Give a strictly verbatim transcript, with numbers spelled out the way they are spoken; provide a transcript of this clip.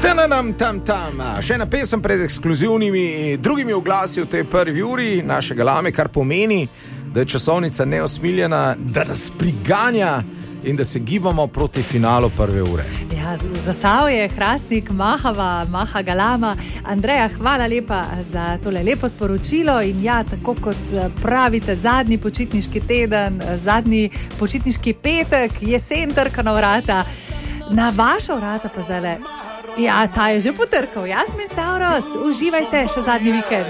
Tananam, tam, tam. Še ena pesem pred ekskluzivnimi drugimi oglasi v tej prvi uri našega Lame, kar pomeni, da je časovnica neosmiljena, da nas priganja in da se gibamo proti finalu prve ure. Ja, Zasavje, Hrastnik, Mahava, Maha Galama. Andreja, hvala lepa za tole lepo sporočilo in ja, tako kot pravite, zadnji počitniški teden, zadnji počitniški petek, jesen trka na vrata. Na vaša vrata pa zdaj le. Ja, ta je že potrkal. Jasmin Stavros, uživajte še zadnji vikend.